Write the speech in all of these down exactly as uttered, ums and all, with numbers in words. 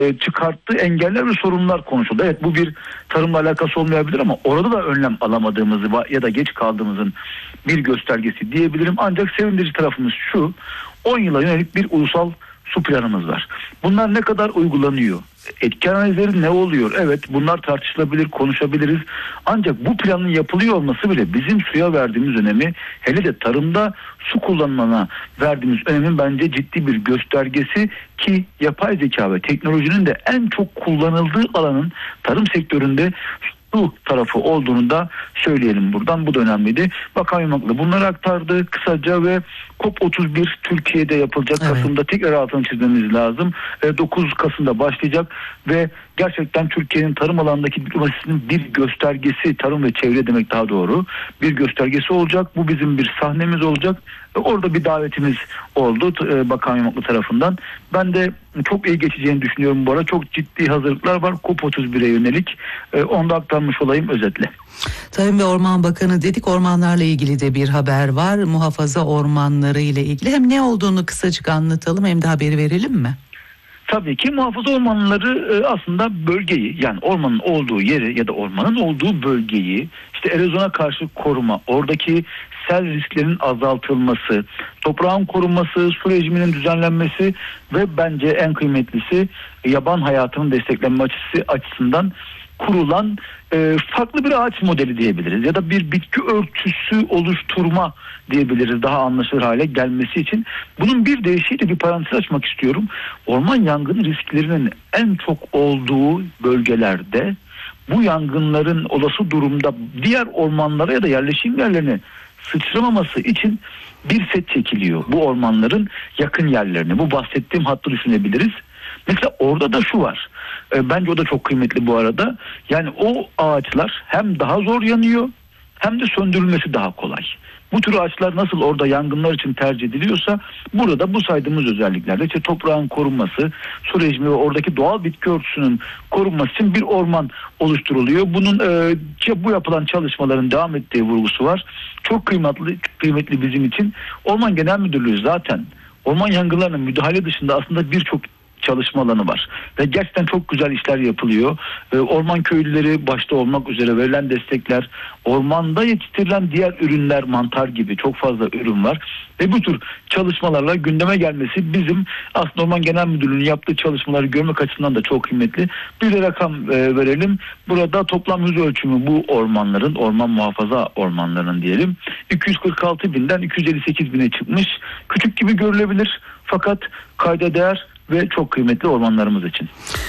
çıkarttığı engeller ve sorunlar konuşuldu. Evet, bu bir tarımla alakası olmayabilir ama orada da önlem alamadığımızı ya da geç kaldığımızın bir göstergesi diyebilirim. Ancak sevindirici tarafımız şu: on yıla yönelik bir ulusal su planımız var. Bunlar ne kadar uygulanıyor? Etki analizleri ne oluyor? Evet, bunlar tartışılabilir, konuşabiliriz. Ancak bu planın yapılıyor olması bile bizim suya verdiğimiz önemi, hele de tarımda su kullanımına verdiğimiz önemin bence ciddi bir göstergesi ki yapay zeka ve teknolojinin de en çok kullanıldığı alanın tarım sektöründe su tarafı olduğunu da söyleyelim buradan. Bu da önemliydi. Bakan Yumaklı bunları aktardı kısaca ve COP otuz bir Türkiye'de yapılacak. Evet. Kasım'da tekrar altını çizmemiz lazım. dokuz Kasım'da başlayacak ve gerçekten Türkiye'nin tarım alanındaki diplomasisinin bir göstergesi, tarım ve çevre demek daha doğru, bir göstergesi olacak. Bu bizim bir sahnemiz olacak. Orada bir davetimiz oldu Bakan Yumaklı tarafından. Ben de çok iyi geçeceğini düşünüyorum bu arada. Çok ciddi hazırlıklar var COP otuz bire yönelik. Onu da aktarmış olayım özetle. Tarım ve Orman Bakanı dedik, ormanlarla ilgili de bir haber var. Muhafaza ormanları ile ilgili hem ne olduğunu kısacık anlatalım hem de haberi verelim mi? Tabii ki muhafaza ormanları aslında bölgeyi, yani ormanın olduğu yeri ya da ormanın olduğu bölgeyi işte erozyona karşı koruma, oradaki sel risklerinin azaltılması, toprağın korunması, su rejiminin düzenlenmesi ve bence en kıymetlisi yaban hayatının desteklenme açısı açısından kurulan e, farklı bir ağaç modeli diyebiliriz ya da bir bitki örtüsü oluşturma diyebiliriz daha anlaşılır hale gelmesi için. Bunun bir değişiğiyle bir parantez açmak istiyorum. Orman yangını risklerinin en çok olduğu bölgelerde bu yangınların olası durumda diğer ormanlara ya da yerleşim yerlerine sıçramaması için bir set çekiliyor. Bu ormanların yakın yerlerine, bu bahsettiğim hattı düşünebiliriz. Mesela orada da şu var. E, bence o da çok kıymetli bu arada. Yani o ağaçlar hem daha zor yanıyor hem de söndürülmesi daha kolay. Bu tür ağaçlar nasıl orada yangınlar için tercih ediliyorsa burada bu saydığımız özelliklerde işte toprağın korunması, su rejimi ve oradaki doğal bitki örtüsünün korunması için bir orman oluşturuluyor. Bunun e, bu yapılan çalışmaların devam ettiği vurgusu var. Çok kıymetli, kıymetli bizim için. Orman Genel Müdürlüğü zaten orman yangınlarına müdahale dışında aslında birçok çalışma alanı var ve gerçekten çok güzel işler yapılıyor. Ee, orman köylüleri başta olmak üzere verilen destekler, ormanda yetiştirilen diğer ürünler, mantar gibi çok fazla ürün var ve bu tür çalışmalarla gündeme gelmesi bizim aslında Orman Genel Müdürlüğü'nün yaptığı çalışmaları görmek açısından da çok kıymetli. Bir de rakam e, verelim. Burada toplam yüz ölçümü bu ormanların, orman muhafaza ormanlarının diyelim, iki yüz kırk altı binden iki yüz elli sekiz bine çıkmış. Küçük gibi görülebilir fakat kayda değer ve çok kıymetli ormanlarımız için.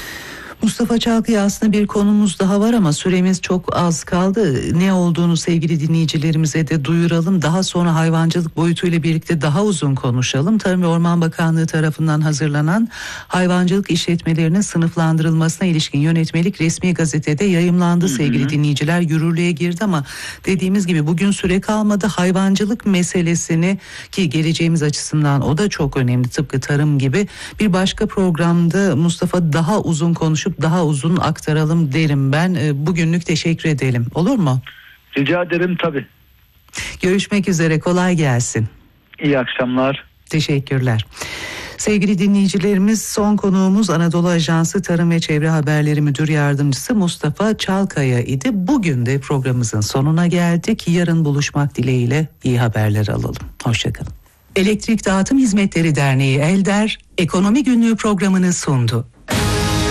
Mustafa Çalkı'ya aslında bir konumuz daha var ama süremiz çok az kaldı. Ne olduğunu sevgili dinleyicilerimize de duyuralım. Daha sonra hayvancılık boyutuyla birlikte daha uzun konuşalım. Tarım ve Orman Bakanlığı tarafından hazırlanan hayvancılık işletmelerinin sınıflandırılmasına ilişkin yönetmelik resmi gazetede yayımlandı. Hı hı. Sevgili dinleyiciler, yürürlüğe girdi ama dediğimiz gibi bugün süre kalmadı. Hayvancılık meselesini, ki geleceğimiz açısından o da çok önemli tıpkı tarım gibi, bir başka programda Mustafa daha uzun konuşup daha uzun aktaralım derim ben. Bugünlük teşekkür edelim. Olur mu? Rica ederim tabii. Görüşmek üzere. Kolay gelsin. İyi akşamlar. Teşekkürler. Sevgili dinleyicilerimiz, son konuğumuz Anadolu Ajansı Tarım ve Çevre Haberleri Müdür Yardımcısı Mustafa Çalkaya idi. Bugün de programımızın sonuna geldik. Yarın buluşmak dileğiyle iyi haberler alalım. Hoşçakalın. Elektrik Dağıtım Hizmetleri Derneği Elder, Ekonomi Günlüğü programını sundu.